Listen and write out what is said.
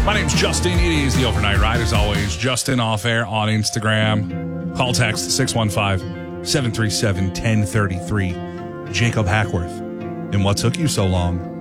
My name's Justin. It is the Overnight Ride, as always. Justin off air on Instagram. Call text 615-737-1033. Jacob Hackworth. And what took you so long?